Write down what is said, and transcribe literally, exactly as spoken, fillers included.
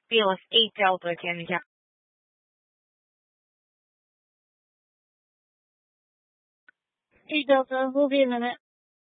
feels eight Delta can get. Eight Delta, we'll be a minute.